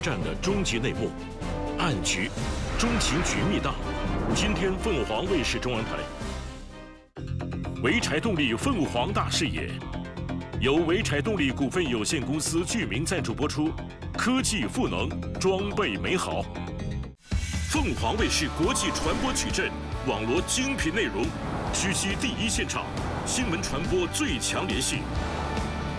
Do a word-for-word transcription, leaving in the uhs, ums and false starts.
战的终极内幕，暗局，中情局密档。今天凤凰卫视中文台，潍柴动力凤凰大视野，由潍柴动力股份有限公司剧名赞助播出。科技赋能，装备美好。凤凰卫视国际传播矩阵，网罗精品内容，狙击第一现场，新闻传播最强联系。